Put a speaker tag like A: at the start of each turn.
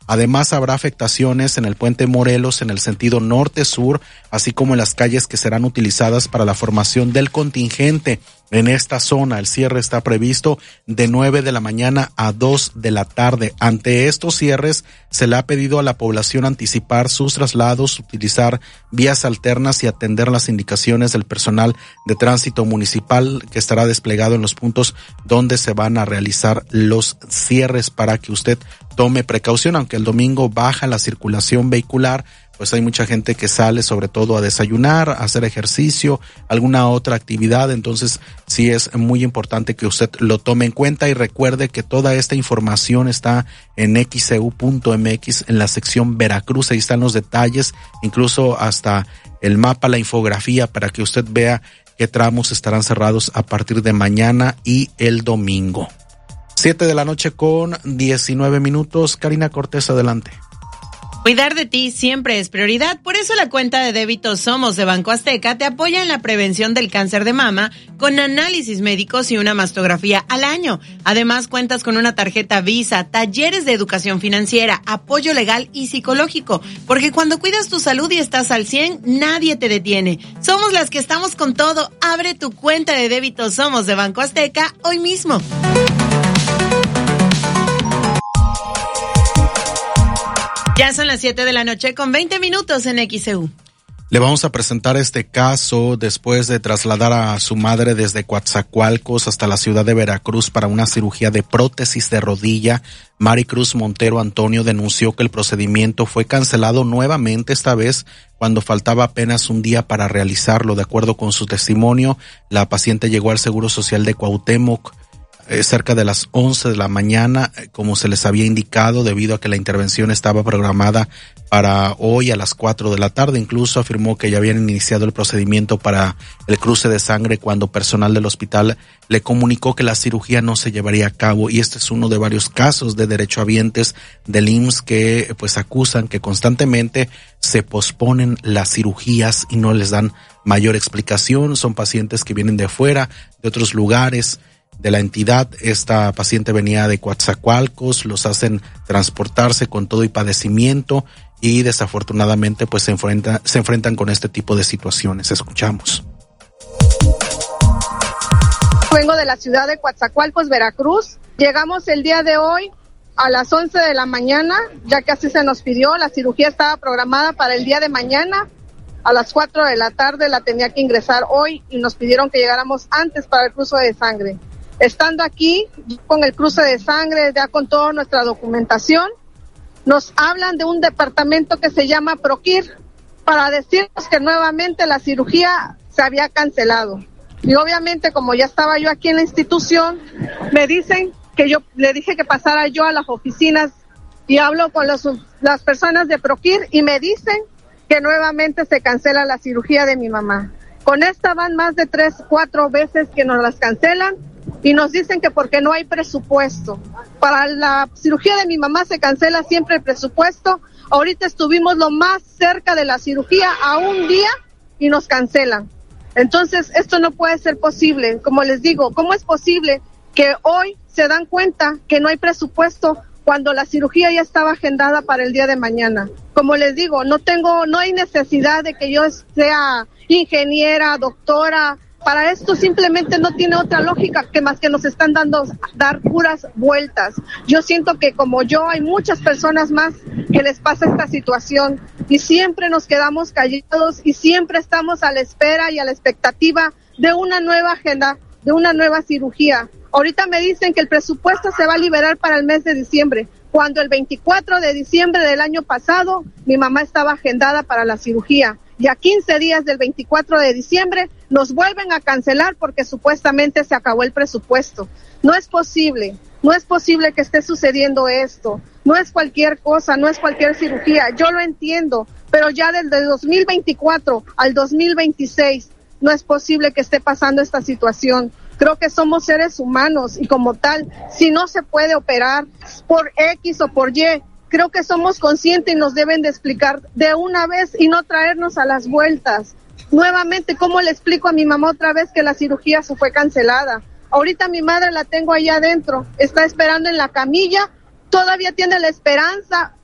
A: Además, habrá afectaciones en el puente Morelos en el sentido norte-sur, así como en las calles que serán utilizadas para la formación del contingente. En esta zona, el cierre está previsto de 9 de la mañana a 2 de la tarde. Ante estos cierres, se le ha pedido a la población anticipar sus traslados, utilizar vías alternas y atender las indicaciones del personal de tránsito municipal que estará desplegado en los puntos donde se van a realizar los cierres para que usted tome precaución. Aunque el domingo baja la circulación vehicular, pues hay mucha gente que sale sobre todo a desayunar, a hacer ejercicio, alguna otra actividad. Entonces sí es muy importante que usted lo tome en cuenta y recuerde que toda esta información está en xeu.mx en la sección Veracruz. Ahí están los detalles, incluso hasta el mapa, la infografía, para que usted vea qué tramos estarán cerrados a partir de mañana y el domingo. 7:19 p.m. Karina Cortés, adelante.
B: Cuidar de ti siempre es prioridad, por eso la cuenta de débito Somos de Banco Azteca te apoya en la prevención del cáncer de mama con análisis médicos y una mastografía al año. Además, cuentas con una tarjeta Visa, talleres de educación financiera, apoyo legal y psicológico, porque cuando cuidas tu salud y estás al 100, nadie te detiene. Somos las que estamos con todo. Abre tu cuenta de débito Somos de Banco Azteca hoy mismo. Ya son las 7:20 p.m. en XEU.
A: Le vamos a presentar este caso después de trasladar a su madre desde Coatzacoalcos hasta la ciudad de Veracruz para una cirugía de prótesis de rodilla. Maricruz Montero Antonio denunció que el procedimiento fue cancelado nuevamente, esta vez cuando faltaba apenas un día para realizarlo. De acuerdo con su testimonio, la paciente llegó al Seguro Social de Cuauhtémoc cerca de las 11 de la mañana, como se les había indicado, debido a que la intervención estaba programada para hoy a las 4 de la tarde. Incluso afirmó que ya habían iniciado el procedimiento para el cruce de sangre cuando personal del hospital le comunicó que la cirugía no se llevaría a cabo. Y este es uno de varios casos de derechohabientes del IMSS que pues acusan que constantemente se posponen las cirugías y no les dan mayor explicación. Son pacientes que vienen de afuera, de otros lugares de la entidad. Esta paciente venía de Coatzacoalcos, los hacen transportarse con todo y padecimiento y desafortunadamente pues se enfrentan con este tipo de situaciones. Escuchamos.
C: Vengo de la ciudad de Coatzacoalcos, Veracruz. Llegamos el día de hoy a las 11 de la mañana, ya que así se nos pidió. La cirugía estaba programada para el día de mañana. A las 4 de la tarde la tenía que ingresar hoy y nos pidieron que llegáramos antes para el cruce de sangre. Estando aquí, con el cruce de sangre, ya con toda nuestra documentación, nos hablan de un departamento que se llama Proquir para decirnos que nuevamente la cirugía se había cancelado. Y obviamente, como ya estaba yo aquí en la institución, me dicen que yo le dije que pasara yo a las oficinas y hablo con las personas de Proquir y me dicen que nuevamente se cancela la cirugía de mi mamá. Con esta van más de 3-4 veces que nos las cancelan y nos dicen que porque no hay presupuesto. Para la cirugía de mi mamá se cancela siempre el presupuesto. Ahorita estuvimos lo más cerca de la cirugía a un día y nos cancelan. Entonces, esto no puede ser posible. Como les digo, ¿cómo es posible que hoy se dan cuenta que no hay presupuesto cuando la cirugía ya estaba agendada para el día de mañana? Como les digo, no hay necesidad de que yo sea ingeniera, doctora. Para esto simplemente no tiene otra lógica que más que nos están dar puras vueltas. Yo siento que como yo hay muchas personas más que les pasa esta situación y siempre nos quedamos callados y siempre estamos a la espera y a la expectativa de una nueva agenda, de una nueva cirugía. Ahorita me dicen que el presupuesto se va a liberar para el mes de diciembre, cuando el 24 de diciembre del año pasado mi mamá estaba agendada para la cirugía. Y a 15 días del 24 de diciembre nos vuelven a cancelar porque supuestamente se acabó el presupuesto. No es posible que esté sucediendo esto. No es cualquier cosa, no es cualquier cirugía. Yo lo entiendo, pero ya desde 2024 al 2026 no es posible que esté pasando esta situación. Creo que somos seres humanos y como tal, si no se puede operar por X o por Y, creo que somos conscientes y nos deben de explicar de una vez y no traernos a las vueltas. Nuevamente, ¿cómo le explico a mi mamá otra vez que la cirugía se fue cancelada? Ahorita mi madre la tengo ahí adentro, está esperando en la camilla, todavía tiene la esperanza